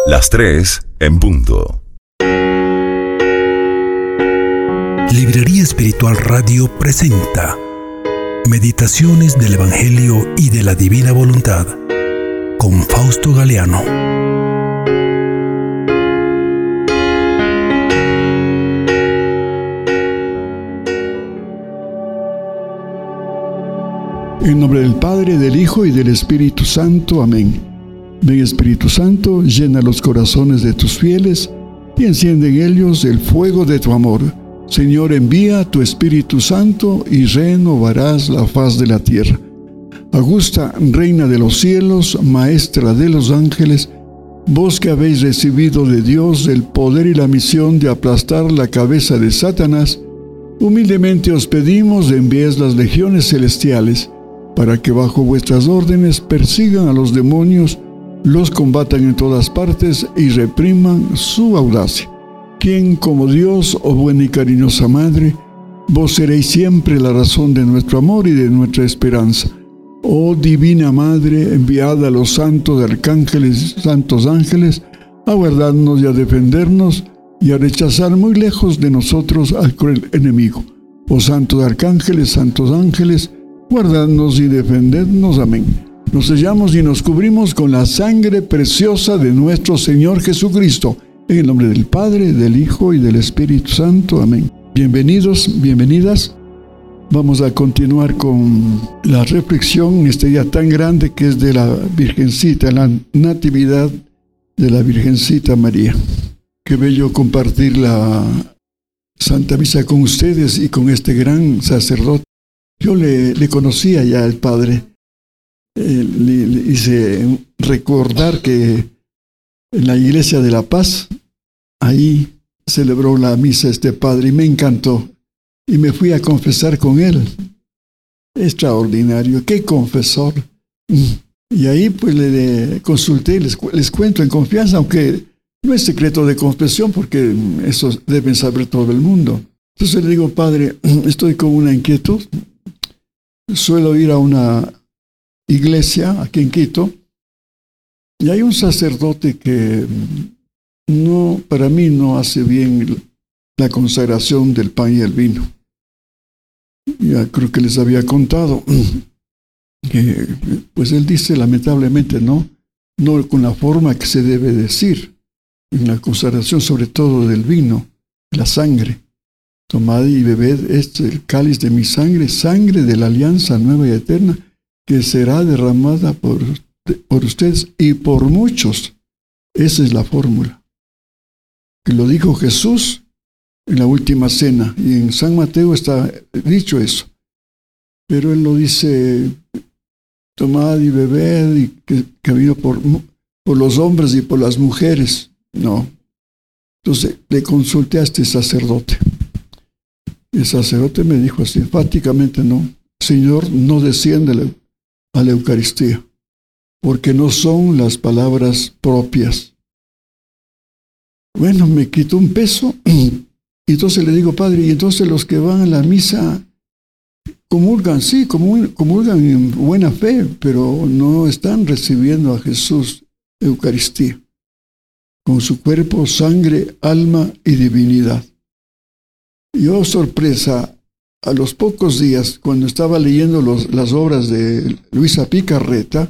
Las 3 en punto. Librería Espiritual Radio presenta Meditaciones del Evangelio y de la Divina Voluntad con Fausto Galeano. En nombre del Padre, del Hijo y del Espíritu Santo. Amén. Ven, Espíritu Santo, llena los corazones de tus fieles y enciende en ellos el fuego de tu amor. Señor, envía tu Espíritu Santo y renovarás la faz de la tierra. Augusta, Reina de los cielos, Maestra de los ángeles, vos que habéis recibido de Dios el poder y la misión de aplastar la cabeza de Satanás, humildemente os pedimos enviéis las legiones celestiales, para que bajo vuestras órdenes persigan a los demonios, los combatan en todas partes y repriman su audacia. Quien como Dios, oh buena y cariñosa Madre, vos seréis siempre la razón de nuestro amor y de nuestra esperanza. Oh Divina Madre, enviada a los santos santos ángeles, a guardarnos y a defendernos y a rechazar muy lejos de nosotros al cruel enemigo. Oh santos santos ángeles, guardadnos y defendednos. Amén. Nos sellamos y nos cubrimos con la sangre preciosa de nuestro Señor Jesucristo. En el nombre del Padre, del Hijo y del Espíritu Santo. Amén. Bienvenidos, bienvenidas. Vamos a continuar con la reflexión en este día tan grande que es de la Virgencita, la Natividad de la Virgencita María. Qué bello compartir la Santa Misa con ustedes y con este gran sacerdote. Yo le conocía ya al Padre. Le hice recordar que en la Iglesia de la Paz, ahí celebró la misa este Padre y me encantó. Y me fui a confesar con él. Extraordinario, qué confesor. Y ahí pues le consulté, les cuento en confianza, aunque no es secreto de confesión porque eso deben saber todo el mundo. Entonces le digo, Padre, estoy con una inquietud. Suelo ir a una iglesia aquí en Quito y hay un sacerdote que para mí no hace bien la consagración del pan y el vino. Ya creo que les había contado que pues él dice lamentablemente no con la forma que se debe decir en la consagración, sobre todo del vino, la sangre. Tomad y bebed el cáliz de mi sangre, sangre de la alianza nueva y eterna, que será derramada por ustedes y por muchos. Esa es la fórmula. Que lo dijo Jesús en la última cena, y en San Mateo está dicho eso. Pero él lo dice, tomad y bebed, y que vino por los hombres y por las mujeres. No. Entonces le consulté a este sacerdote. El sacerdote me dijo así, enfáticamente no. Señor, no desciende a la Eucaristía, porque no son las palabras propias. Bueno, me quitó un peso, y entonces le digo, Padre, y entonces los que van a la misa comulgan, sí, comulgan en buena fe, pero no están recibiendo a Jesús Eucaristía, con su cuerpo, sangre, alma y divinidad. Y oh sorpresa, a los pocos días, cuando estaba leyendo las obras de Luisa Picarreta,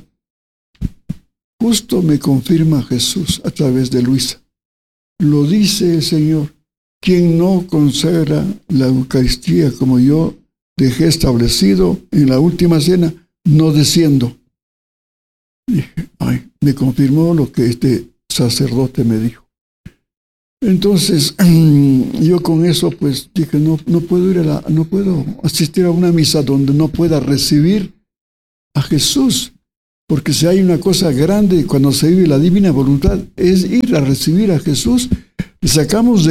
justo me confirma Jesús a través de Luisa. Lo dice el Señor, quien no consagra la Eucaristía como yo dejé establecido en la última cena, no desciendo. Dije, me confirmó lo que este sacerdote me dijo. Entonces, yo con eso pues dije, no puedo asistir a una misa donde no pueda recibir a Jesús, porque si hay una cosa grande cuando se vive la divina voluntad, es ir a recibir a Jesús. Le sacamos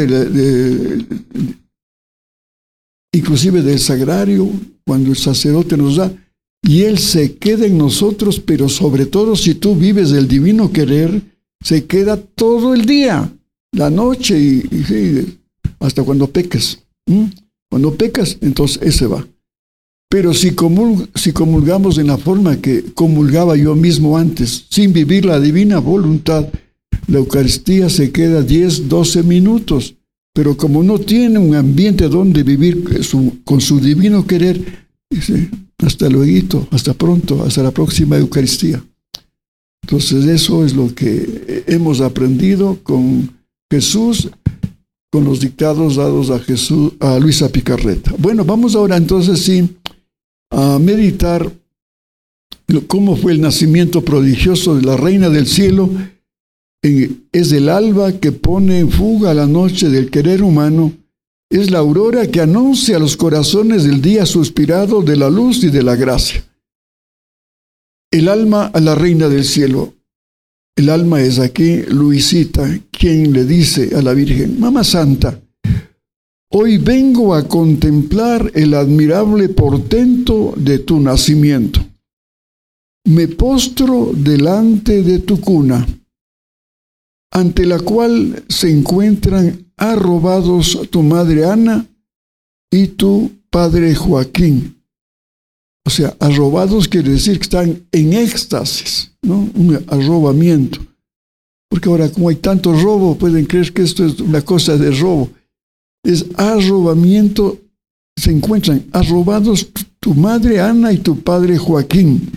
inclusive del sagrario, cuando el sacerdote nos da, y Él se queda en nosotros, pero sobre todo si tú vives del divino querer, se queda todo el día. La noche y sí, hasta cuando pecas. Cuando pecas, entonces ese va. Pero si comulgamos en la forma que comulgaba yo mismo antes, sin vivir la divina voluntad, la Eucaristía se queda 10, 12 minutos, pero como no tiene un ambiente donde vivir con su divino querer, dice, hasta luego, hasta pronto, hasta la próxima Eucaristía. Entonces eso es lo que hemos aprendido con Jesús, con los dictados dados a Luisa Picarreta. Bueno, vamos ahora entonces sí a meditar cómo fue el nacimiento prodigioso de la Reina del Cielo. Es el alba que pone en fuga la noche del querer humano. Es la aurora que anuncia a los corazones del día suspirado de la luz y de la gracia. El alma a la Reina del Cielo. El alma es aquí Luisita, quien le dice a la Virgen: Mamá Santa, hoy vengo a contemplar el admirable portento de tu nacimiento. Me postro delante de tu cuna, ante la cual se encuentran arrobados tu madre Ana y tu padre Joaquín. O sea, arrobados quiere decir que están en éxtasis, ¿no? Un arrobamiento. Porque ahora, como hay tanto robo, pueden creer que esto es una cosa de robo. Es arrobamiento, se encuentran arrobados tu madre Ana y tu padre Joaquín.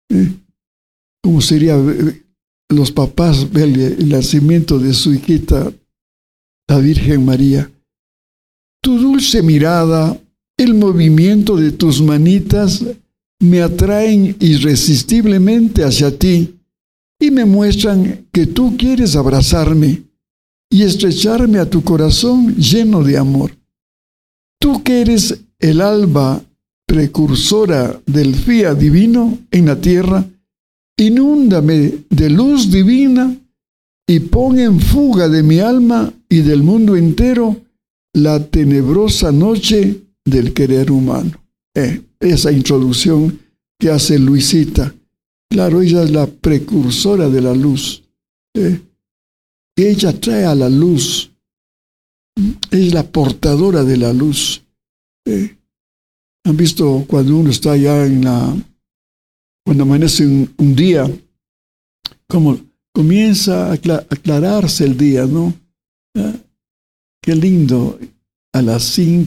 ¿Cómo sería los papás ver el nacimiento de su hijita, la Virgen María? Tu dulce mirada, el movimiento de tus manitas me atraen irresistiblemente hacia ti y me muestran que tú quieres abrazarme y estrecharme a tu corazón lleno de amor. Tú que eres el alba precursora del fiat divino en la tierra, inúndame de luz divina y pon en fuga de mi alma y del mundo entero la tenebrosa noche del querer humano. Esa introducción que hace Luisita. Claro, ella es la precursora de la luz. Ella trae a la luz. Es la portadora de la luz. ¿Han visto cuando uno está allá cuando amanece un día, como comienza a aclararse el día, ¿no? Qué lindo. A las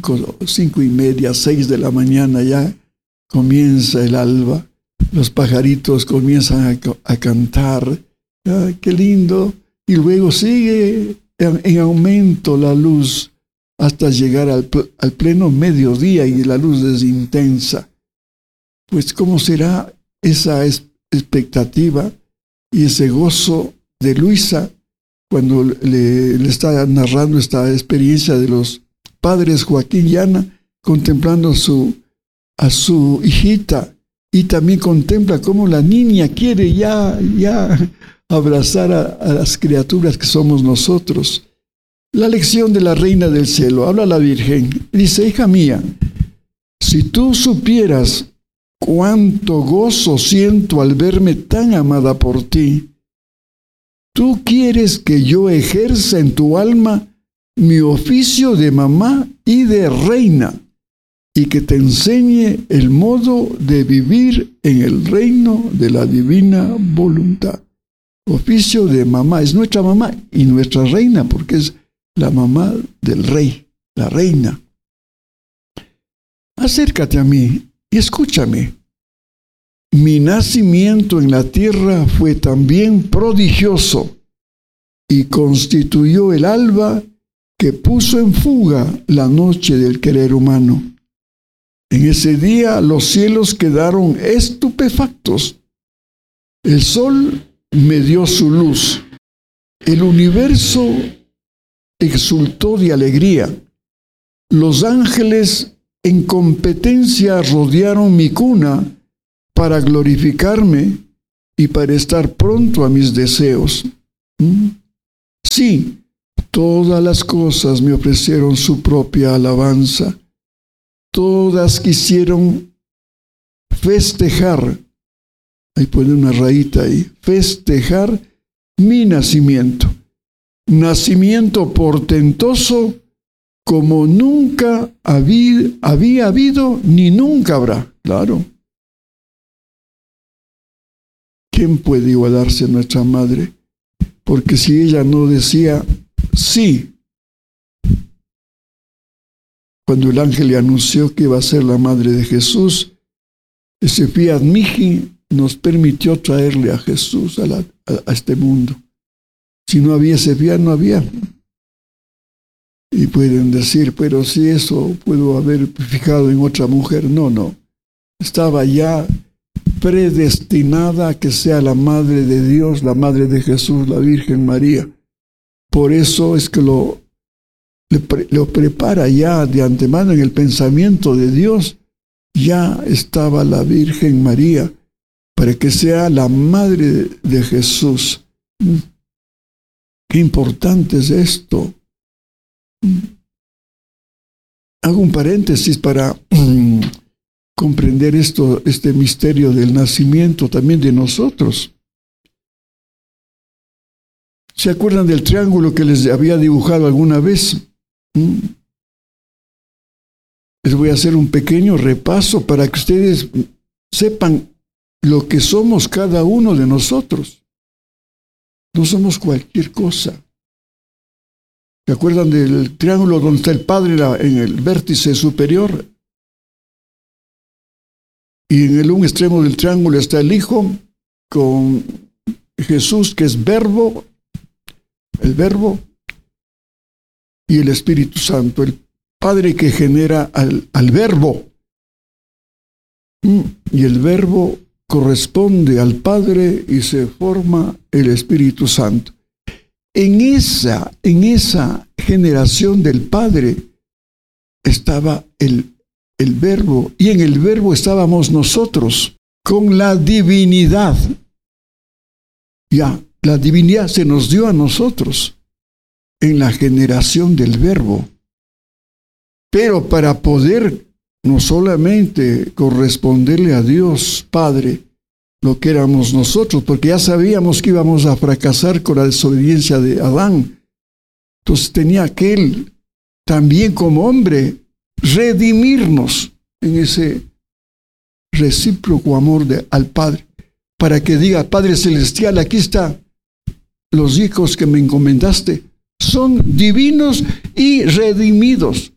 5:30, 6 de la mañana ya comienza el alba. Los pajaritos comienzan a cantar. Qué lindo. Y luego sigue en aumento la luz hasta llegar al pleno mediodía y la luz es intensa. Pues ¿cómo será esa expectativa y ese gozo de Luisa cuando le está narrando esta experiencia de los padres Joaquín y Ana, contemplando a su hijita, y también contempla cómo la niña quiere ya abrazar a las criaturas que somos nosotros? La lección de la Reina del Cielo. Habla la Virgen. Dice: hija mía, si tú supieras cuánto gozo siento al verme tan amada por ti, tú quieres que yo ejerza en tu alma mi oficio de mamá y de reina, y que te enseñe el modo de vivir en el reino de la divina voluntad. Oficio de mamá, es nuestra mamá y nuestra reina, porque es la mamá del rey, la reina. Acércate a mí y escúchame. Mi nacimiento en la tierra fue también prodigioso y constituyó el alba que puso en fuga la noche del querer humano. En ese día los cielos quedaron estupefactos. El sol me dio su luz. El universo exultó de alegría. Los ángeles en competencia rodearon mi cuna para glorificarme y para estar pronto a mis deseos. Sí, todas las cosas me ofrecieron su propia alabanza. Todas quisieron festejar, ahí pone una rayita ahí, festejar mi nacimiento. Nacimiento portentoso como nunca había habido ni nunca habrá. Claro. ¿Quién puede igualarse a nuestra madre? porque si ella no decía sí, cuando el ángel le anunció que iba a ser la madre de Jesús, ese fiat mihi nos permitió traerle a Jesús a este mundo. Si no había ese fiat, no había. Y pueden decir, pero si eso pudo haber fijado en otra mujer. No. Estaba ya predestinada a que sea la madre de Dios, la madre de Jesús, la Virgen María. Por eso es que lo prepara ya de antemano en el pensamiento de Dios. Ya estaba la Virgen María para que sea la madre de Jesús. Qué importante es esto. Hago un paréntesis para comprender este misterio del nacimiento también de nosotros. ¿Se acuerdan del triángulo que les había dibujado alguna vez? Les voy a hacer un pequeño repaso para que ustedes sepan lo que somos cada uno de nosotros. No somos cualquier cosa. ¿Se acuerdan del triángulo donde está el Padre en el vértice superior? Y en un extremo del triángulo está el Hijo con Jesús, que es Verbo, el Verbo, y el Espíritu Santo, el Padre que genera al Verbo. Y el Verbo corresponde al Padre y se forma el Espíritu Santo. En esa generación del Padre estaba el Verbo, y en el Verbo estábamos nosotros con la divinidad. Ya, la divinidad se nos dio a nosotros en la generación del Verbo. Pero para poder no solamente corresponderle a Dios Padre lo que éramos nosotros, porque ya sabíamos que íbamos a fracasar con la desobediencia de Adán. Entonces tenía que Él, también como hombre, redimirnos en ese recíproco amor al Padre, para que diga, Padre Celestial, aquí está, los hijos que me encomendaste son divinos y redimidos.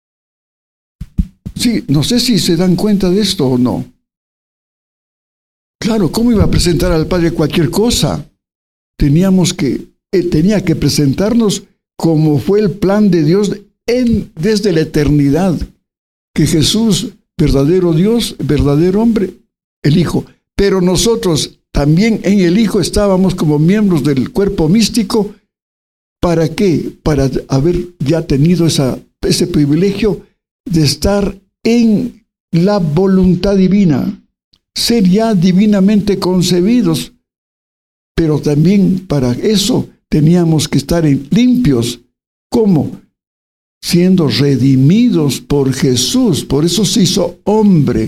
Sí, no sé si se dan cuenta de esto o no. Claro, ¿cómo iba a presentar al Padre cualquier cosa? Tenía que presentarnos como fue el plan de Dios desde la eternidad, que Jesús, verdadero Dios, verdadero hombre, el Hijo. Pero nosotros también en el Hijo estábamos como miembros del cuerpo místico. ¿Para qué? Para haber ya tenido ese privilegio de estar en la voluntad divina, ser ya divinamente concebidos. Pero también para eso teníamos que estar limpios. ¿Cómo? Siendo redimidos por Jesús. Por eso se hizo hombre.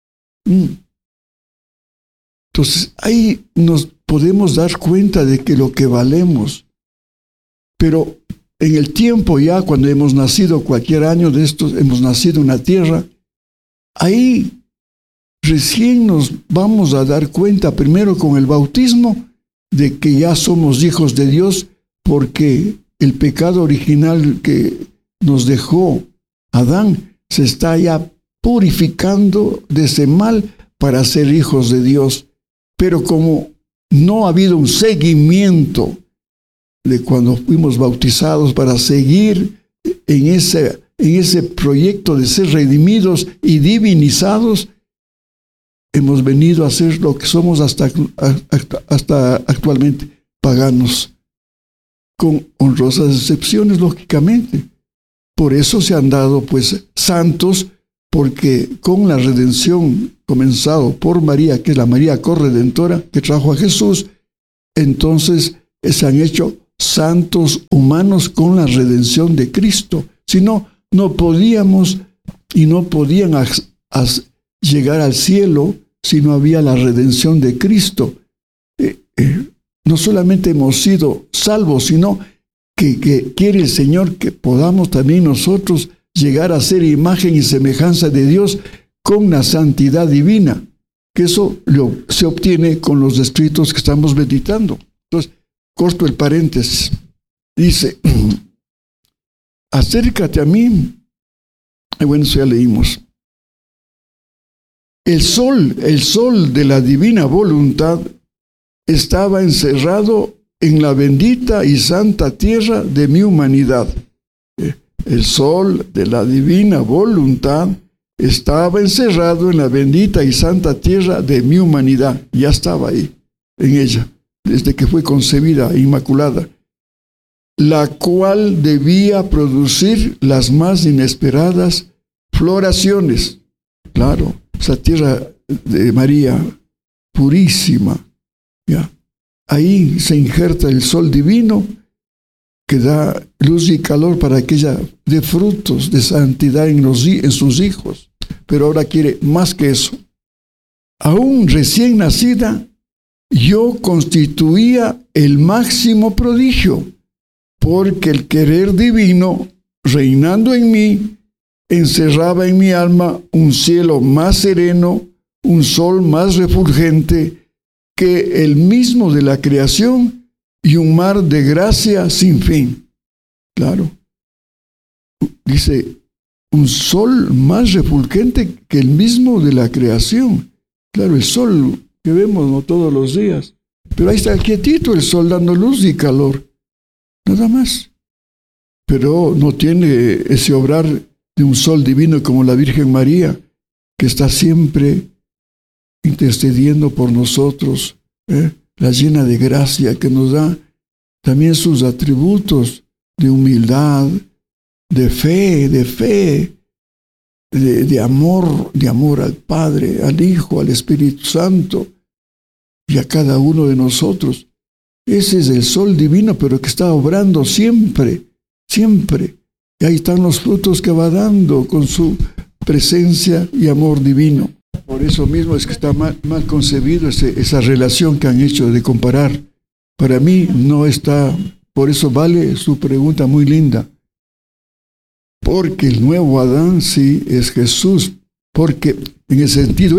Entonces ahí nos podemos dar cuenta de que lo que valemos. Pero en el tiempo ya, cuando hemos nacido, cualquier año de estos, hemos nacido en la tierra, ahí recién nos vamos a dar cuenta, primero con el bautismo, de que ya somos hijos de Dios, porque el pecado original que nos dejó Adán se está ya purificando de ese mal para ser hijos de Dios. Pero como no ha habido un seguimiento de cuando fuimos bautizados para seguir en ese proyecto de ser redimidos y divinizados, hemos venido a ser lo que somos hasta actualmente, paganos, con honrosas excepciones, lógicamente. Por eso se han dado, pues, santos, porque con la redención comenzado por María, que es la María corredentora que trajo a Jesús, entonces se han hecho santos humanos con la redención de Cristo. Si no, no podíamos y no podían llegar al cielo si no había la redención de Cristo. No solamente hemos sido salvos, sino que quiere el Señor que podamos también nosotros llegar a ser imagen y semejanza de Dios con la santidad divina, que eso se obtiene con los escritos que estamos meditando. Entonces, corto el paréntesis. Dice, acércate a mí. Bueno, eso ya leímos. El sol de la divina voluntad estaba encerrado en la bendita y santa tierra de mi humanidad. El sol de la divina voluntad estaba encerrado en la bendita y santa tierra de mi humanidad. Ya estaba ahí, en ella, desde que fue concebida, inmaculada, la cual debía producir las más inesperadas floraciones. Claro, esa tierra de María, purísima, ¿ya? Ahí se injerta el sol divino que da luz y calor para que ella dé frutos de santidad en sus hijos. Pero ahora quiere más que eso. Aún recién nacida, yo constituía el máximo prodigio, porque el querer divino, reinando en mí, encerraba en mi alma un cielo más sereno, un sol más refulgente que el mismo de la creación, y un mar de gracia sin fin. Claro. Dice, un sol más refulgente que el mismo de la creación. Claro, el sol que vemos, ¿no?, todos los días. Pero ahí está quietito el sol dando luz y calor. Nada más. Pero no tiene ese obrar de un sol divino como la Virgen María, que está siempre intercediendo por nosotros, la llena de gracia, que nos da también sus atributos de humildad, de fe, de amor al Padre, al Hijo, al Espíritu Santo y a cada uno de nosotros. Ese es el sol divino, pero que está obrando siempre, siempre. Y ahí están los frutos que va dando con su presencia y amor divino. Por eso mismo es que está mal concebido esa relación que han hecho de comparar. Para mí no está, por eso vale su pregunta muy linda. Porque el nuevo Adán sí es Jesús. Porque en el sentido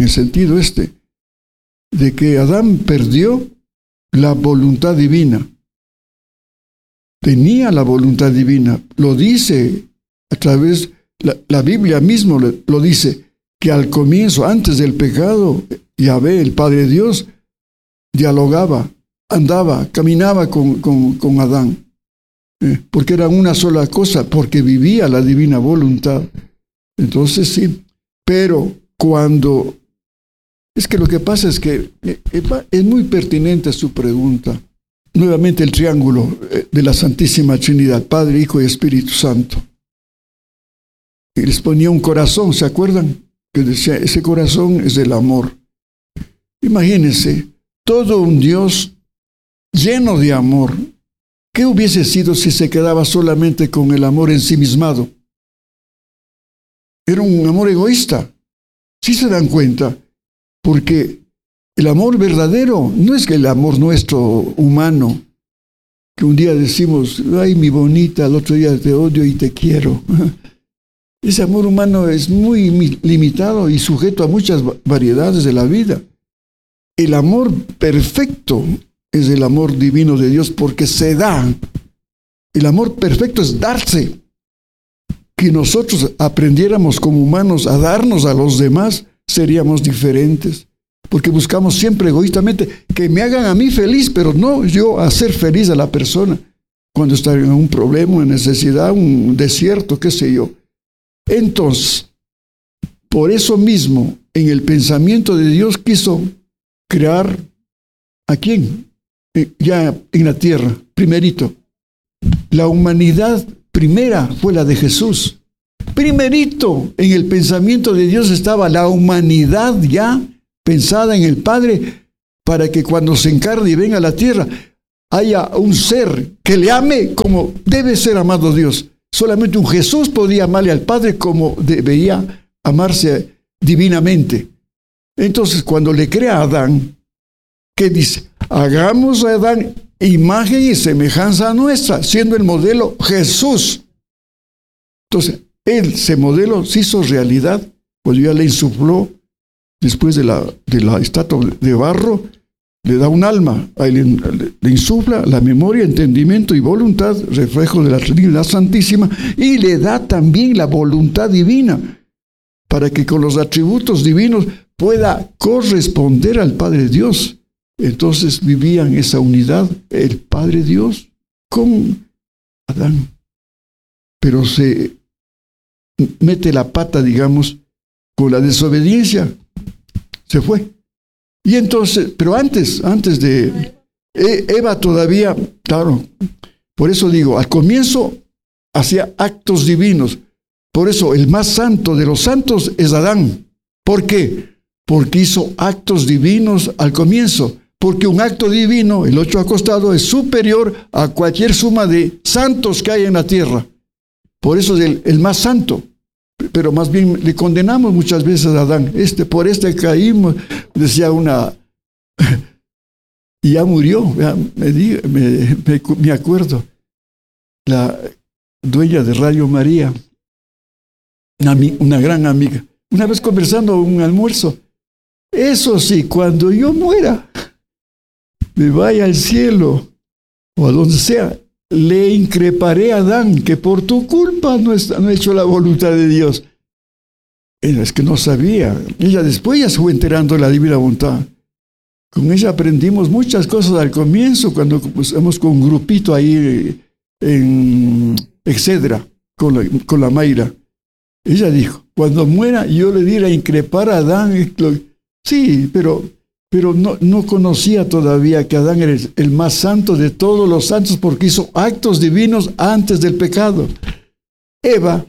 de que Adán perdió la voluntad divina. Tenía la voluntad divina. Lo dice a través, la Biblia mismo lo dice, que al comienzo, antes del pecado, Yahvé, el Padre Dios, dialogaba, andaba, caminaba con Adán. Porque era una sola cosa, porque vivía la divina voluntad. Entonces sí, pero cuando... Es que lo que pasa es que es muy pertinente su pregunta. Nuevamente el triángulo de la Santísima Trinidad, Padre, Hijo y Espíritu Santo. Y les ponía un corazón, ¿se acuerdan? Que decía, ese corazón es el amor. Imagínense, todo un Dios lleno de amor. ¿Qué hubiese sido si se quedaba solamente con el amor ensimismado? Era un amor egoísta. ¿Sí se dan cuenta? Porque el amor verdadero no es que el amor nuestro humano, que un día decimos, ay, mi bonita, al otro día te odio y te quiero. Ese amor humano es muy limitado y sujeto a muchas variedades de la vida. El amor perfecto es el amor divino de Dios porque se da. El amor perfecto es darse. Que nosotros aprendiéramos como humanos a darnos a los demás, seríamos diferentes. Porque buscamos siempre egoístamente que me hagan a mí feliz, pero no yo hacer feliz a la persona cuando está en un problema, una necesidad, un desierto, qué sé yo. Entonces, por eso mismo, en el pensamiento de Dios quiso crear ¿a quién? Ya en la tierra, primerito. La humanidad primera fue la de Jesús. Primerito en el pensamiento de Dios estaba la humanidad ya pensada en el Padre para que cuando se encarne y venga a la tierra haya un ser que le ame como debe ser amado Dios. Solamente un Jesús podía amarle al Padre como debía amarse divinamente. Entonces, cuando le crea a Adán, ¿qué dice? Hagamos a Adán imagen y semejanza nuestra, siendo el modelo Jesús. Entonces, ese modelo se hizo realidad cuando ya le insufló, después de la estatua de barro, le da un alma, a él le insufla la memoria, entendimiento y voluntad, reflejo de la Trinidad Santísima, y le da también la voluntad divina, para que con los atributos divinos pueda corresponder al Padre Dios. Entonces vivían esa unidad, el Padre Dios con Adán. Pero se mete la pata, digamos, con la desobediencia, se fue. Y entonces, pero antes de Eva todavía, claro, por eso digo, al comienzo hacía actos divinos. Por eso el más santo de los santos es Adán. ¿Por qué? Porque hizo actos divinos al comienzo. Porque un acto divino, el 8 acostado, es superior a cualquier suma de santos que hay en la tierra. Por eso es el más santo. Pero más bien le condenamos muchas veces a Adán. Por caímos, decía una, y ya murió, ya me acuerdo, la dueña de Radio María, una gran amiga, una vez conversando en un almuerzo, eso sí, cuando yo muera, me vaya al cielo, o a donde sea, le increparé a Adán que por tu culpa no ha hecho la voluntad de Dios. Es que no sabía. Ella después ya se fue enterando de la divina voluntad. Con ella aprendimos muchas cosas al comienzo, cuando empezamos con un grupito ahí en Excedra, con la Mayra. Ella dijo, cuando muera yo le diré a increpar a Adán. Sí, pero no conocía todavía que Adán era el más santo de todos los santos porque hizo actos divinos antes del pecado. Eva,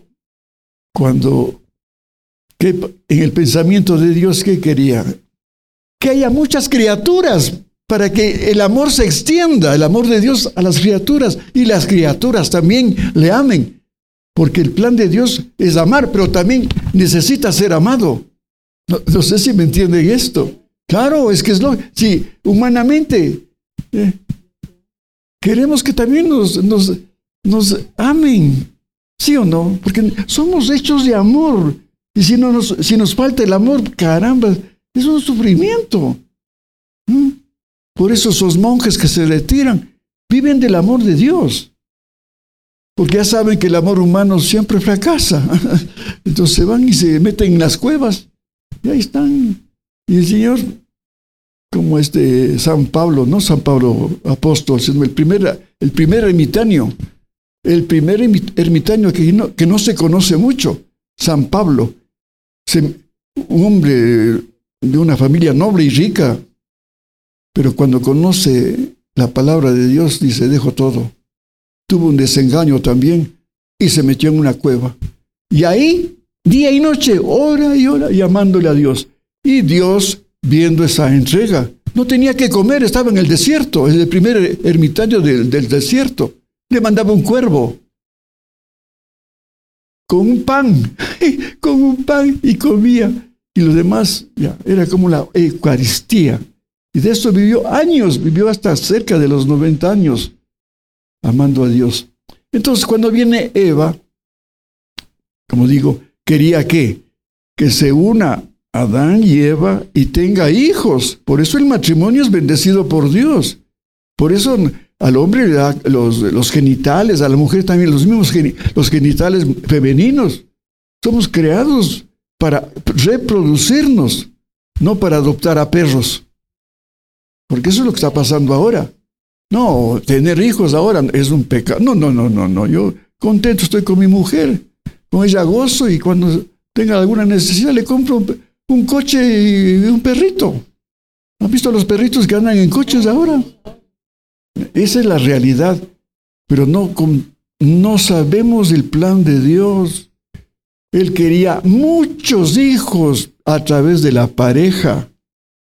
en el pensamiento de Dios, ¿qué quería? Que haya muchas criaturas para que el amor se extienda, el amor de Dios a las criaturas, y las criaturas también le amen, porque el plan de Dios es amar, pero también necesita ser amado. No sé si me entienden esto. Claro, es que es sí, humanamente queremos que también nos amen, ¿sí o no? Porque somos hechos de amor, y si nos falta el amor, caramba, es un sufrimiento. Por eso esos monjes que se retiran viven del amor de Dios, porque ya saben que el amor humano siempre fracasa. Entonces se van y se meten en las cuevas, y ahí están. Y el Señor, como San Pablo, no San Pablo apóstol, sino el primer ermitaño, que no se conoce mucho, San Pablo, un hombre de una familia noble y rica, pero cuando conoce la palabra de Dios, dice, dejo todo. Tuvo un desengaño también y se metió en una cueva. Y ahí, día y noche, ora y ora, llamándole a Dios. Y Dios, viendo esa entrega, no tenía que comer, estaba en el desierto, es el primer ermitaño del desierto. Le mandaba un cuervo con un pan y comía. Y lo demás ya era como la Eucaristía. Y de esto vivió años, vivió hasta cerca de los 90 años, amando a Dios. Entonces, cuando viene Eva, como digo, quería que se una Adán y Eva y tenga hijos. Por eso el matrimonio es bendecido por Dios. Por eso al hombre le da los genitales, a la mujer también los mismos los genitales femeninos. Somos creados para reproducirnos, no para adoptar a perros. Porque eso es lo que está pasando ahora. No, tener hijos ahora es un pecado. No. Yo contento estoy con mi mujer, con ella gozo, y cuando tenga alguna necesidad le compro un coche y un perrito. ¿Han visto los perritos que andan en coches ahora? Esa es la realidad. Pero no sabemos el plan de Dios. Él quería muchos hijos a través de la pareja.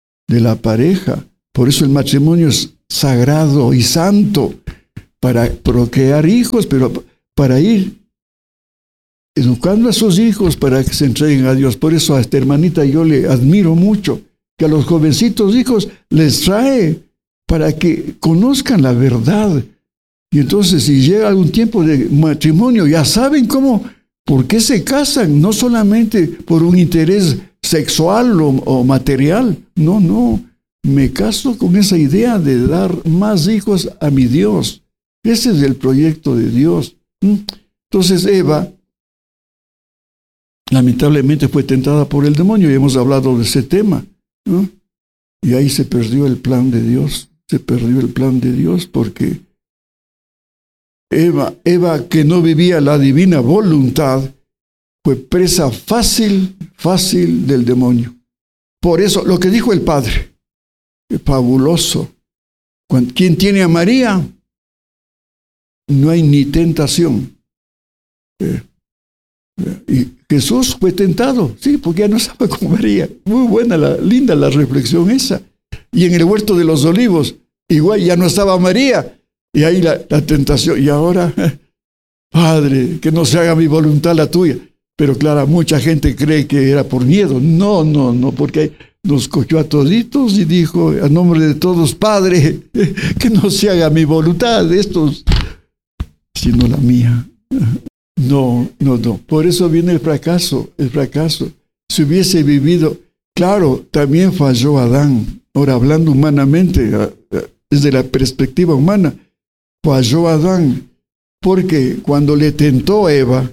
Por eso el matrimonio es sagrado y santo, para procrear hijos, pero para ir educando a sus hijos para que se entreguen a Dios. Por eso a esta hermanita yo le admiro mucho, que a los jovencitos hijos les trae para que conozcan la verdad. Y entonces, si llega algún tiempo de matrimonio, ya saben por qué se casan, no solamente por un interés sexual o material. No. me caso con esa idea de dar más hijos a mi Dios. Ese es el proyecto de Dios. Entonces Eva, lamentablemente, fue tentada por el demonio, y hemos hablado de ese tema, ¿no? Y ahí se perdió el plan de Dios. Se perdió el plan de Dios porque Eva, que no vivía la divina voluntad, fue presa fácil del demonio. Por eso, lo que dijo el Padre, es fabuloso. Quien tiene a María, no hay ni tentación. Y Jesús fue tentado, sí, porque ya no estaba con María. Muy buena, linda la reflexión esa. Y en el huerto de los olivos, igual ya no estaba María. Y ahí la tentación. Y ahora, Padre, que no se haga mi voluntad, la tuya. Pero claro, mucha gente cree que era por miedo. No, porque nos cogió a toditos y dijo, a nombre de todos, Padre, que no se haga mi voluntad de estos, sino la mía. No. Por eso viene el fracaso. Si hubiese vivido, claro, también falló Adán. Ahora, hablando humanamente, desde la perspectiva humana, falló Adán. Porque cuando le tentó Eva,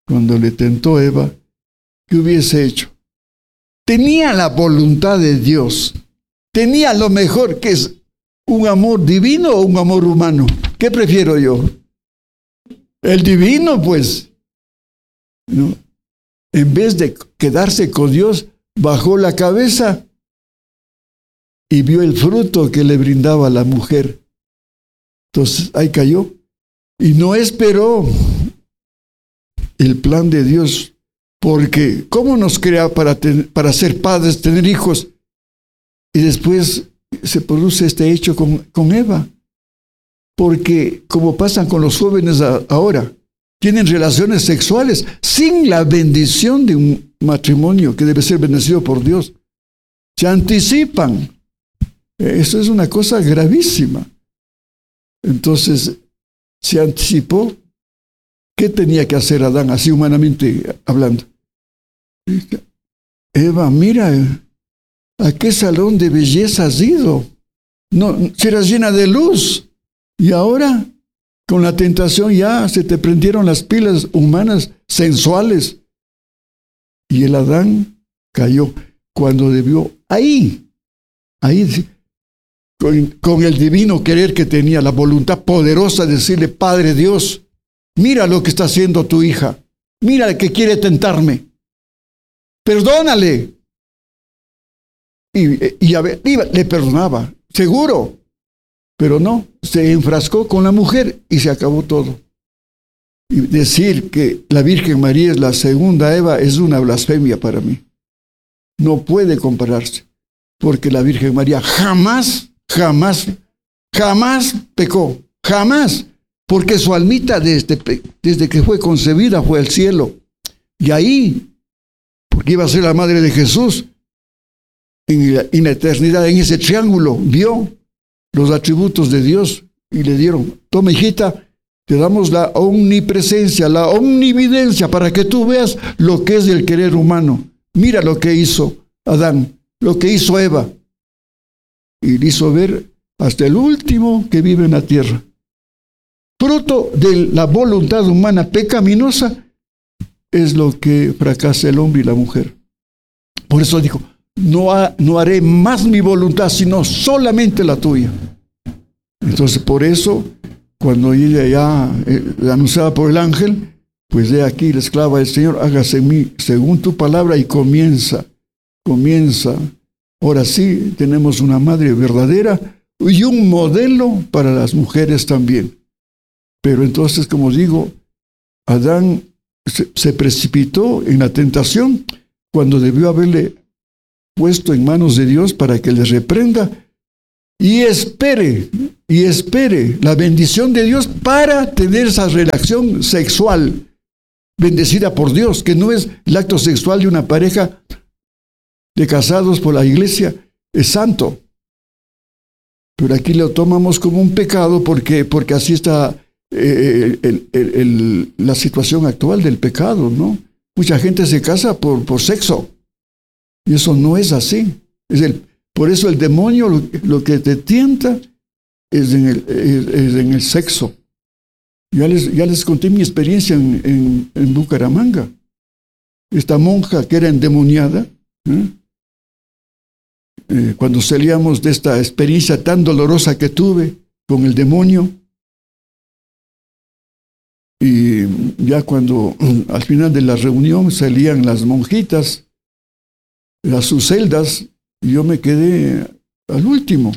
¿qué hubiese hecho? Tenía la voluntad de Dios. Tenía lo mejor, que es un amor divino o un amor humano. ¿Qué prefiero yo? El divino, pues, ¿no? En vez de quedarse con Dios, bajó la cabeza y vio el fruto que le brindaba la mujer. Entonces, ahí cayó. Y no esperó el plan de Dios, porque ¿cómo nos crea para ser padres, tener hijos? Y después se produce este hecho con Eva. Porque, como pasan con los jóvenes ahora, tienen relaciones sexuales sin la bendición de un matrimonio que debe ser bendecido por Dios. Se anticipan. Eso es una cosa gravísima. Entonces, se anticipó. ¿Qué tenía que hacer Adán, así humanamente hablando? Eva, mira, ¿a qué salón de belleza has ido? No, serás llena de luz. Y ahora, con la tentación, ya se te prendieron las pilas humanas, sensuales. Y el Adán cayó cuando debió, ahí, con el divino querer que tenía, la voluntad poderosa de decirle, Padre Dios, mira lo que está haciendo tu hija. Mira que quiere tentarme. Perdónale. Y a ver, le perdonaba, seguro. Pero no, se enfrascó con la mujer y se acabó todo. Y decir que la Virgen María es la segunda Eva es una blasfemia para mí. No puede compararse. Porque la Virgen María jamás pecó. Jamás. Porque su almita desde que fue concebida fue al cielo. Y ahí, porque iba a ser la madre de Jesús, en la eternidad, en ese triángulo, vio los atributos de Dios y le dieron, toma hijita, te damos la omnipresencia, la omnividencia para que tú veas lo que es el querer humano. Mira lo que hizo Adán, lo que hizo Eva. Y le hizo ver hasta el último que vive en la tierra. Fruto de la voluntad humana pecaminosa es lo que fracasa el hombre y la mujer. Por eso dijo, no haré más mi voluntad, sino solamente la tuya. Entonces, por eso, cuando ella ya anunciada por el ángel, pues de aquí la esclava del Señor, hágase en mí según tu palabra, y comienza. Ahora sí, tenemos una madre verdadera y un modelo para las mujeres también. Pero entonces, como digo, Adán se precipitó en la tentación cuando debió haberle puesto en manos de Dios para que les reprenda y espere la bendición de Dios para tener esa relación sexual bendecida por Dios, que no es el acto sexual de una pareja de casados por la iglesia, es santo. Pero aquí lo tomamos como un pecado porque así está la situación actual del pecado, ¿no? Mucha gente se casa por sexo. Y eso no es así. Por eso el demonio lo que te tienta es en el sexo. Ya les conté mi experiencia en Bucaramanga. Esta monja que era endemoniada, cuando salíamos de esta experiencia tan dolorosa que tuve con el demonio, y ya cuando al final de la reunión salían las monjitas a sus celdas, yo me quedé al último.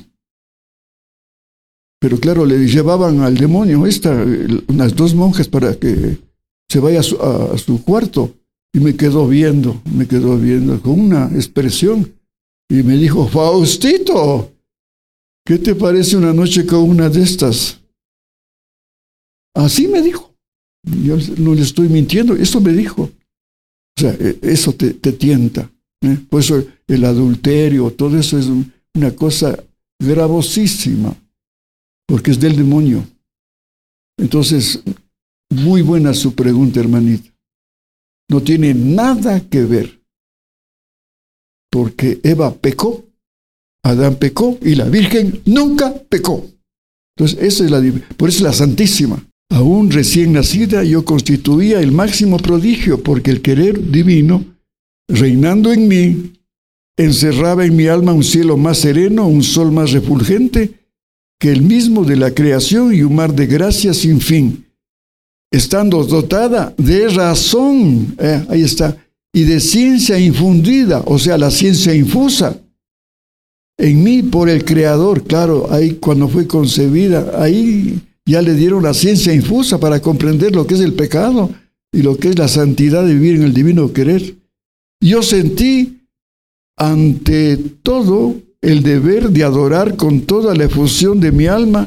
Pero claro, le llevaban al demonio unas 2 monjas para que se vaya a su cuarto. Y me quedó viendo con una expresión. Y me dijo, Faustito, ¿qué te parece una noche con una de estas? Así me dijo. Yo no le estoy mintiendo, eso me dijo. O sea, eso te tienta. Por eso el adulterio, todo eso es una cosa gravosísima, porque es del demonio. Entonces, muy buena su pregunta, hermanita. No tiene nada que ver, porque Eva pecó, Adán pecó y la Virgen nunca pecó. Entonces, por eso la Santísima. Aún recién nacida, yo constituía el máximo prodigio, porque el querer divino, reinando en mí, encerraba en mi alma un cielo más sereno, un sol más refulgente que el mismo de la creación y un mar de gracia sin fin, estando dotada de razón, ahí está, y de ciencia infundida, o sea, la ciencia infusa en mí por el Creador. Claro, ahí cuando fue concebida, ahí ya le dieron la ciencia infusa para comprender lo que es el pecado y lo que es la santidad de vivir en el divino querer. Yo sentí ante todo el deber de adorar con toda la efusión de mi alma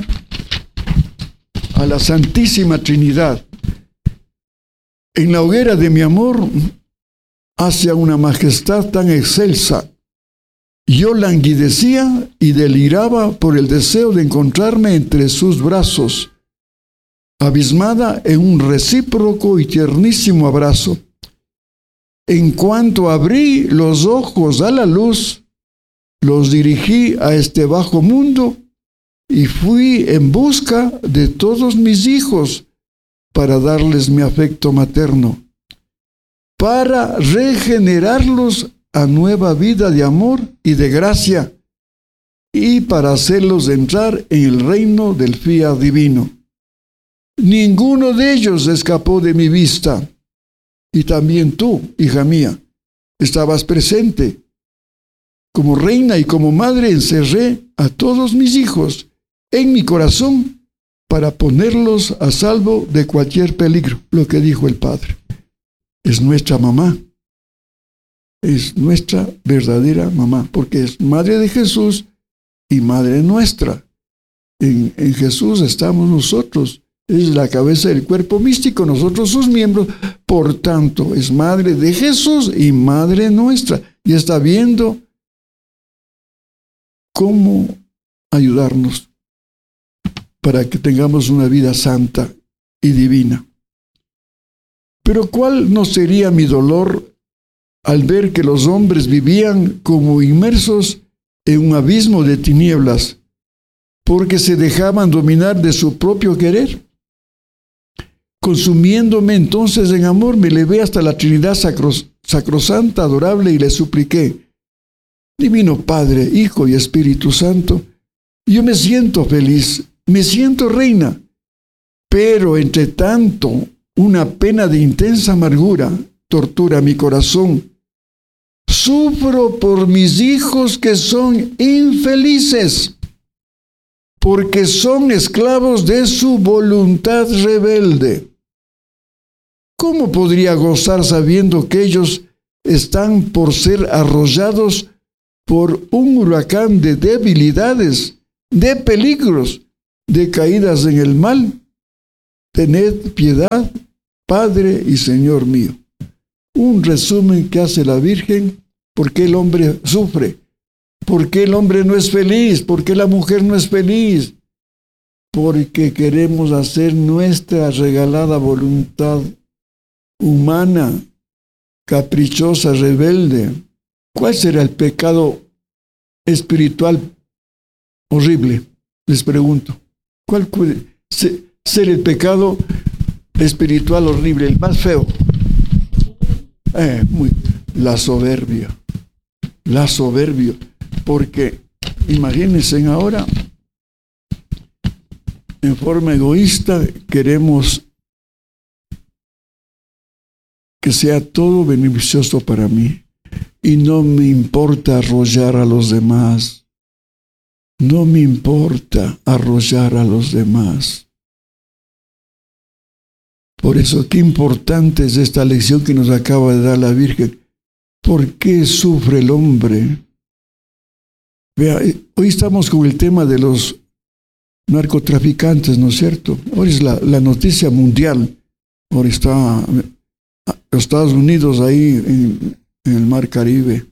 a la Santísima Trinidad. En la hoguera de mi amor hacia una majestad tan excelsa, yo languidecía y deliraba por el deseo de encontrarme entre sus brazos, abismada en un recíproco y tiernísimo abrazo. En cuanto abrí los ojos a la luz, los dirigí a este bajo mundo y fui en busca de todos mis hijos para darles mi afecto materno, para regenerarlos a nueva vida de amor y de gracia, y para hacerlos entrar en el reino del fiat divino. Ninguno de ellos escapó de mi vista, y también tú, hija mía, estabas presente. Como reina y como madre encerré a todos mis hijos en mi corazón para ponerlos a salvo de cualquier peligro, lo que dijo el Padre. Es nuestra mamá. Es nuestra verdadera mamá, porque es madre de Jesús y madre nuestra. En Jesús estamos nosotros, es la cabeza del cuerpo místico, nosotros sus miembros, por tanto, es madre de Jesús y madre nuestra, y está viendo cómo ayudarnos para que tengamos una vida santa y divina. Pero ¿cuál no sería mi dolor al ver que los hombres vivían como inmersos en un abismo de tinieblas, porque se dejaban dominar de su propio querer? Consumiéndome entonces en amor, me elevé hasta la Trinidad sacrosanta, adorable, y le supliqué: Divino Padre, Hijo y Espíritu Santo, yo me siento feliz, me siento reina, pero entre tanto una pena de intensa amargura tortura mi corazón. Sufro por mis hijos que son infelices, porque son esclavos de su voluntad rebelde. ¿Cómo podría gozar sabiendo que ellos están por ser arrollados por un huracán de debilidades, de peligros, de caídas en el mal? Tened piedad, Padre y Señor mío. Un resumen que hace la Virgen: ¿por qué el hombre sufre? ¿Por qué el hombre no es feliz? ¿Por qué la mujer no es feliz? Porque queremos hacer nuestra regalada voluntad humana, caprichosa, rebelde. ¿Cuál será el pecado espiritual horrible? Les pregunto. ¿Cuál puede ser el pecado espiritual horrible, el más feo? La soberbia. La soberbia. Porque imagínense ahora, en forma egoísta, queremos que sea todo beneficioso para mí. Y no me importa arrollar a los demás. No me importa arrollar a los demás. Por eso, qué importante es esta lección que nos acaba de dar la Virgen. ¿Por qué sufre el hombre? Vea, hoy estamos con el tema de los narcotraficantes, ¿no es cierto? Hoy es la noticia mundial. Ahora está los Estados Unidos ahí en el Mar Caribe.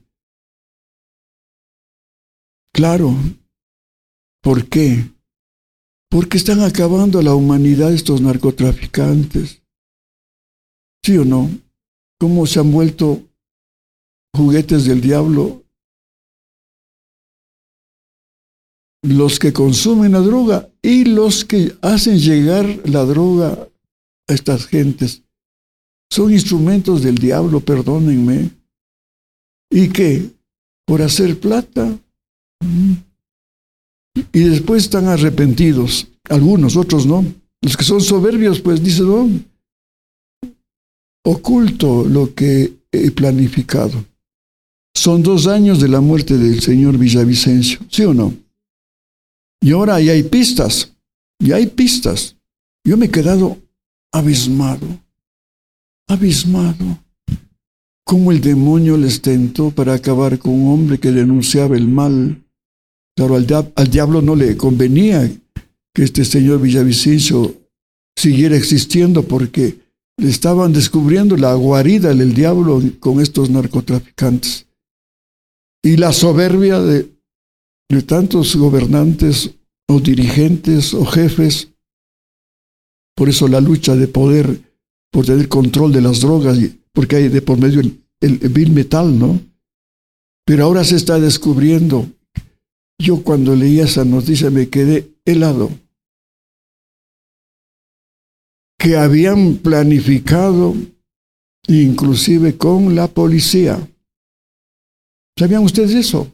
Claro. ¿Por qué? Porque están acabando la humanidad estos narcotraficantes. ¿Sí o no? ¿Cómo se han vuelto juguetes del diablo los que consumen la droga y los que hacen llegar la droga a estas gentes? Son instrumentos del diablo, perdónenme. ¿Y qué? ¿Por hacer plata? Y después están arrepentidos. Algunos, otros no. Los que son soberbios, pues dicen, no, oculto lo que he planificado. Son 2 años de la muerte del señor Villavicencio, ¿sí o no? Y ahora ya hay pistas. Ya hay pistas. Yo me he quedado abismado. Abismado. Cómo el demonio les tentó para acabar con un hombre que denunciaba el mal. Claro, al diablo no le convenía que este señor Villavicencio siguiera existiendo porque le estaban descubriendo la guarida del diablo con estos narcotraficantes. Y la soberbia de tantos gobernantes o dirigentes o jefes. Por eso la lucha de poder, por tener control de las drogas, porque hay de por medio el vil metal, ¿no? Pero ahora se está descubriendo. Yo cuando leí esa noticia me quedé helado. Que habían planificado, inclusive con la policía. ¿Sabían ustedes eso?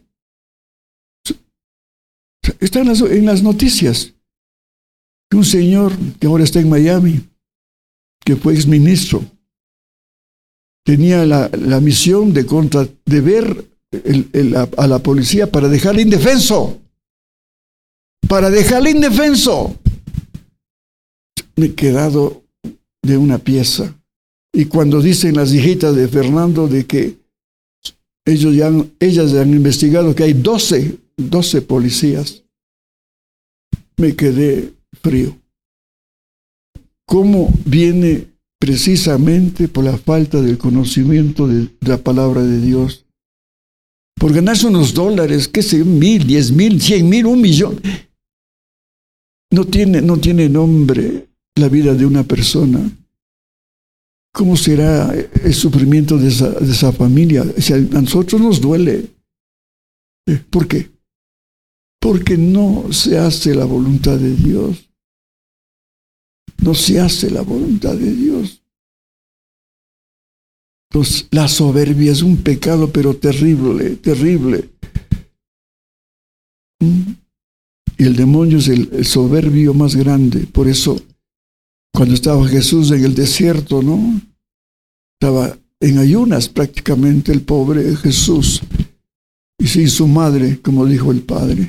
Está en las noticias. Un señor que ahora está en Miami, que fue exministro, tenía la misión de ver a la policía para dejarle indefenso. Para dejarle indefenso. Me he quedado de una pieza. Y cuando dicen las hijitas de Fernando de que ellas ya han investigado que hay 12 policías, me quedé frío. ¿Cómo viene precisamente por la falta del conocimiento de la palabra de Dios? Por ganarse unos dólares, qué sé, 1,000, 10,000, 100,000, 1,000,000. No tiene nombre la vida de una persona. ¿Cómo será el sufrimiento de esa familia? Si a nosotros nos duele. ¿Por qué? Porque no se hace la voluntad de Dios. No se hace la voluntad de Dios. Entonces, la soberbia es un pecado, pero terrible, terrible. Y el demonio es el soberbio más grande. Por eso, cuando estaba Jesús en el desierto, ¿no? Estaba en ayunas prácticamente el pobre Jesús. Y sin su madre, como dijo el Padre.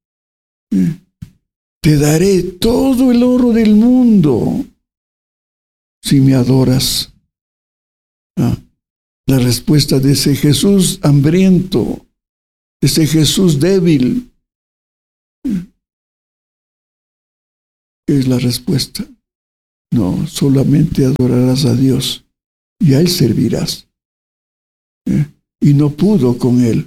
Te daré todo el oro del mundo si me adoras. La respuesta de ese Jesús hambriento, ese Jesús débil, es la respuesta. No, solamente adorarás a Dios y a Él servirás. Y no pudo con Él.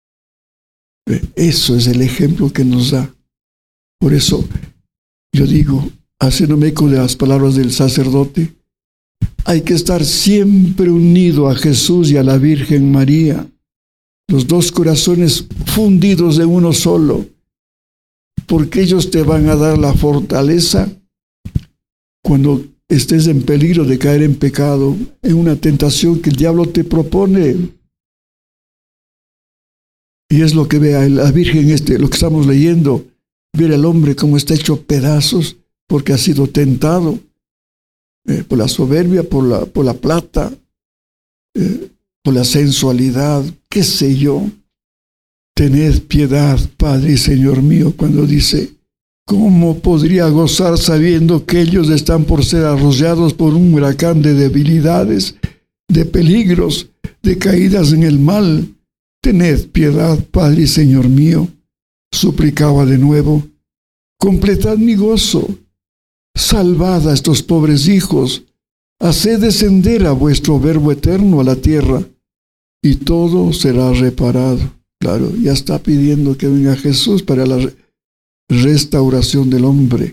Eso es el ejemplo que nos da. Por eso yo digo, haciéndome eco de las palabras del sacerdote, hay que estar siempre unido a Jesús y a la Virgen María, los dos corazones fundidos en uno solo, porque ellos te van a dar la fortaleza cuando estés en peligro de caer en pecado, en una tentación que el diablo te propone. Y es lo que ve a la Virgen, lo que estamos leyendo, ver al hombre como está hecho pedazos, porque ha sido tentado por la soberbia, por la plata, por la sensualidad, qué sé yo. Tened piedad, Padre y Señor mío, cuando dice, ¿cómo podría gozar sabiendo que ellos están por ser arrollados por un huracán de debilidades, de peligros, de caídas en el mal? Tened piedad, Padre y Señor mío, suplicaba de nuevo, completad mi gozo, salvad a estos pobres hijos, haced descender a vuestro Verbo eterno a la tierra, y todo será reparado. Claro, ya está pidiendo que venga Jesús para la restauración del hombre.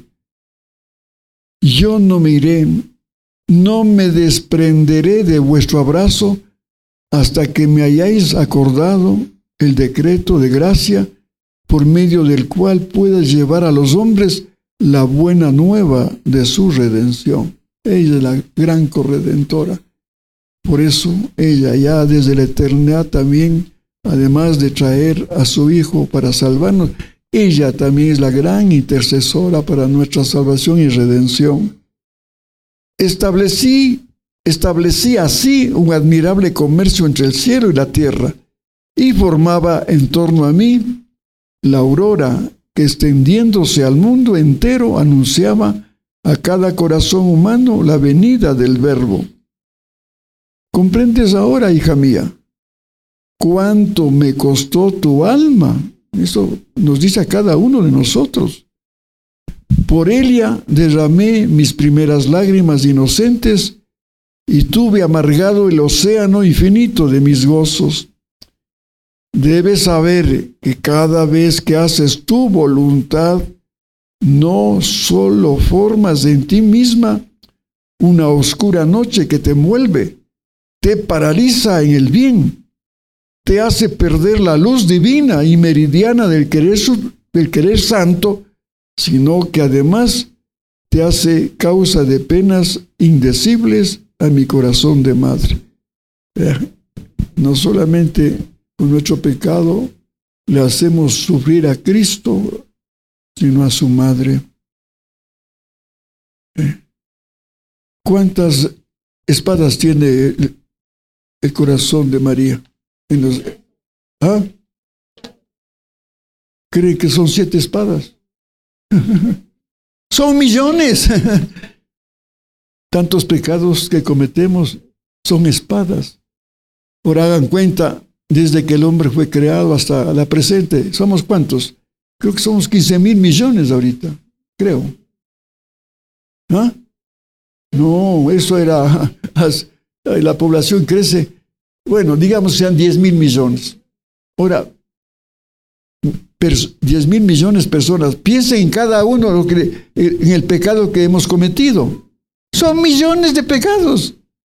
Yo no me iré, no me desprenderé de vuestro abrazo hasta que me hayáis acordado el decreto de gracia por medio del cual pueda llevar a los hombres la buena nueva de su redención. Ella es la gran corredentora. Por eso ella ya desde la eternidad también, además de traer a su Hijo para salvarnos, ella también es la gran intercesora para nuestra salvación y redención. Establecí así un admirable comercio entre el cielo y la tierra, y formaba en torno a mí la aurora que, extendiéndose al mundo entero, anunciaba a cada corazón humano la venida del Verbo. ¿Comprendes ahora, hija mía, cuánto me costó tu alma? Eso nos dice a cada uno de nosotros. Por ella derramé mis primeras lágrimas inocentes y tuve amargado el océano infinito de mis gozos. Debes saber que cada vez que haces tu voluntad, no solo formas en ti misma una oscura noche que te envuelve, te paraliza en el bien, te hace perder la luz divina y meridiana del querer santo, sino que además te hace causa de penas indecibles a mi corazón de madre. No solamente con nuestro pecado le hacemos sufrir a Cristo, sino a su madre. ¿Cuántas espadas tiene el corazón de María? ¿Creen que son 7 espadas? Son millones. Tantos pecados que cometemos son espadas. Ahora hagan cuenta, desde que el hombre fue creado hasta la presente, ¿somos cuántos? Creo que somos 15,000 millones ahorita, creo. No, eso era, la población crece. Bueno, digamos sean 10,000 millones. Ahora, 10,000 millones de personas, piensen en cada uno en el pecado que hemos cometido. Son millones de pecados.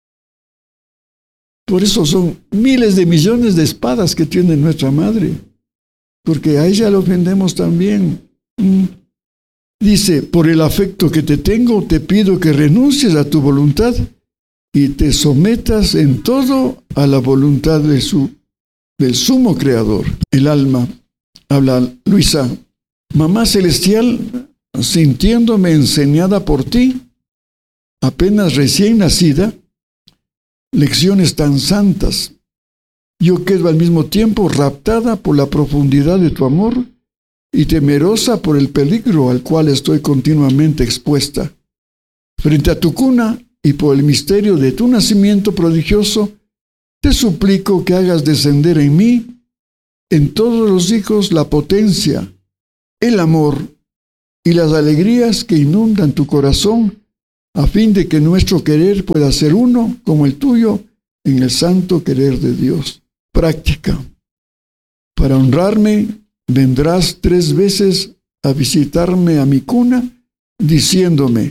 Por eso son miles de millones de espadas que tiene nuestra madre, porque a ella la ofendemos también. Dice, por el afecto que te tengo, te pido que renuncies a tu voluntad y te sometas en todo a la voluntad del sumo creador. El alma, habla Luisa, mamá celestial, sintiéndome enseñada por ti, apenas recién nacida, lecciones tan santas, yo quedo al mismo tiempo raptada por la profundidad de tu amor y temerosa por el peligro al cual estoy continuamente expuesta. Frente a tu cuna y por el misterio de tu nacimiento prodigioso, te suplico que hagas descender en mí, en todos los hijos, la potencia, el amor y las alegrías que inundan tu corazón, a fin de que nuestro querer pueda ser uno como el tuyo en el santo querer de Dios. Práctica. Para honrarme, vendrás 3 veces a visitarme a mi cuna, diciéndome,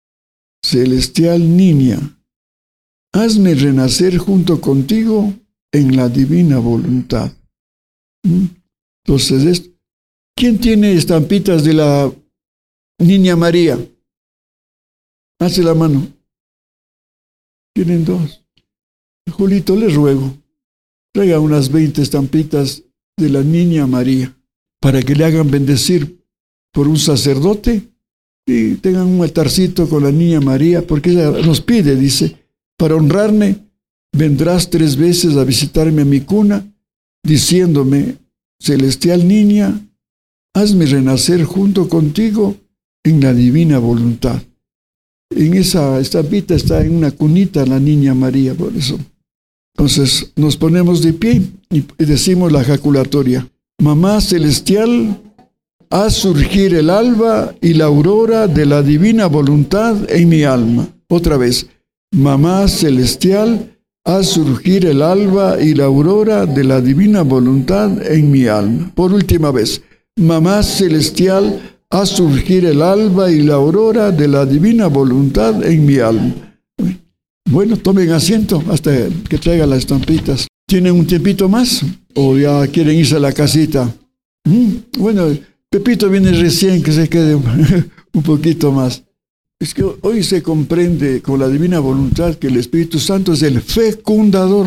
celestial niña, hazme renacer junto contigo en la divina voluntad. Entonces, ¿quién tiene estampitas de la Niña María? Hace la mano. Tienen dos. Julito, les ruego, traiga unas 20 estampitas de la Niña María para que le hagan bendecir por un sacerdote y tengan un altarcito con la Niña María, porque ella nos pide, dice, para honrarme, vendrás 3 veces a visitarme a mi cuna, diciéndome, celestial niña, hazme renacer junto contigo en la divina voluntad. En esa estampita está en una cunita la Niña María, por eso. Entonces nos ponemos de pie y decimos la ejaculatoria. Mamá celestial, haz surgir el alba y la aurora de la divina voluntad en mi alma. Otra vez. Mamá celestial, haz surgir el alba y la aurora de la divina voluntad en mi alma. Por última vez. Mamá celestial, haz surgir el alba y la aurora de la divina voluntad en mi alma. Bueno, tomen asiento hasta que traigan las estampitas. ¿Tienen un tiempito más? ¿O ya quieren irse a la casita? Bueno, Pepito viene recién, que se quede un poquito más. Es que hoy se comprende con la divina voluntad que el Espíritu Santo es el fecundador,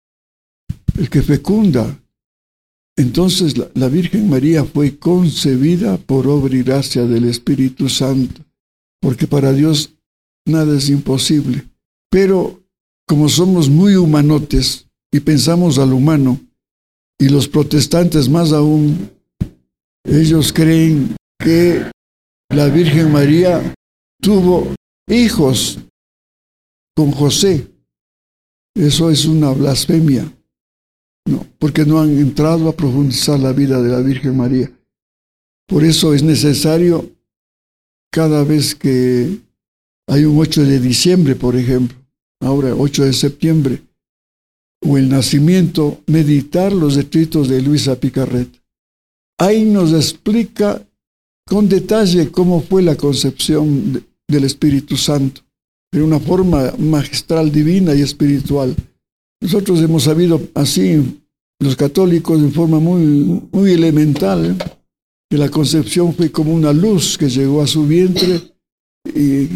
el que fecunda. Entonces la Virgen María fue concebida por obra y gracia del Espíritu Santo, porque para Dios nada es imposible. Pero como somos muy humanotes y pensamos al humano, y los protestantes más aún, ellos creen que la Virgen María tuvo hijos con José. Eso es una blasfemia. No, porque no han entrado a profundizar la vida de la Virgen María. Por eso es necesario, cada vez que hay un 8 de diciembre, por ejemplo, ahora 8 de septiembre, o el nacimiento, meditar los escritos de Luisa Picarret. Ahí nos explica con detalle cómo fue la concepción del Espíritu Santo, de una forma magistral, divina y espiritual. Nosotros hemos sabido así, los católicos, en forma muy elemental, que la concepción fue como una luz que llegó a su vientre y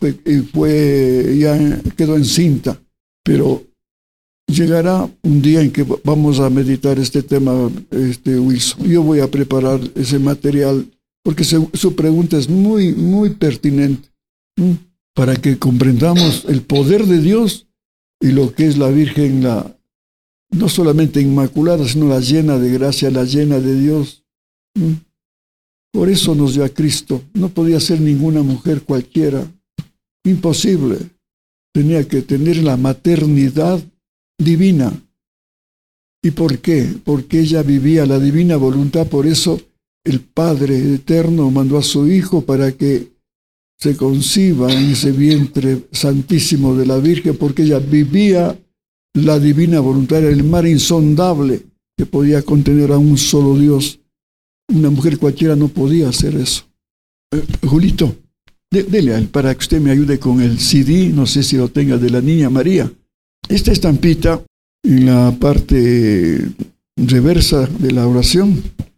ya quedó encinta. Pero llegará un día en que vamos a meditar este tema, Wilson. Yo voy a preparar ese material porque su pregunta es muy pertinente, para que comprendamos el poder de Dios y lo que es la Virgen, no solamente inmaculada, sino la llena de gracia, la llena de Dios. Por eso nos dio a Cristo. No podía ser ninguna mujer cualquiera. Imposible. Tenía que tener la maternidad divina. ¿Y por qué? Porque ella vivía la divina voluntad. Por eso el Padre Eterno mandó a su Hijo para que se conciba en ese vientre santísimo de la Virgen, porque ella vivía la divina voluntad, era el mar insondable que podía contener a un solo Dios. Una mujer cualquiera no podía hacer eso. Julito, dele a él para que usted me ayude con el CD, no sé si lo tenga, de la Niña María. Esta estampita, en la parte reversa de la oración,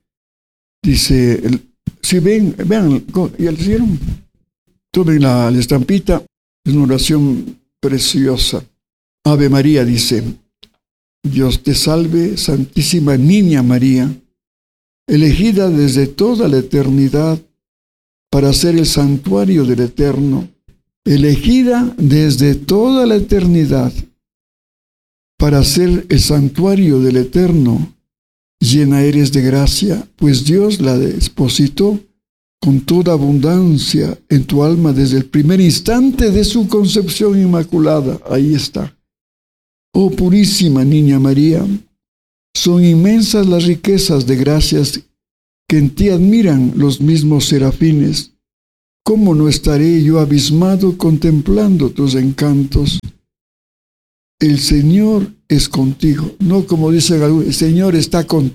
dice, si vean, ¿ya le hicieron? Tomen la estampita, es una oración preciosa. Ave María dice, Dios te salve, Santísima Niña María, elegida desde toda la eternidad para ser el santuario del Eterno, elegida desde toda la eternidad para ser el santuario del Eterno, llena eres de gracia, pues Dios la depositó con toda abundancia en tu alma desde el primer instante de su concepción inmaculada. Ahí está. Oh purísima Niña María, son inmensas las riquezas de gracias que en ti admiran los mismos serafines. ¿Cómo no estaré yo abismado contemplando tus encantos? El Señor es contigo. No como dicen algunos, el Señor está contigo.